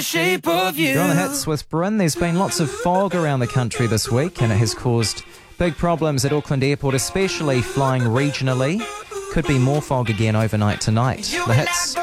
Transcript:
shape of you. You're on the hits with Bryn. There's been lots of fog around the country this week, and it has caused big problems at Auckland Airport, especially flying regionally. Could be more fog again overnight tonight. The hits.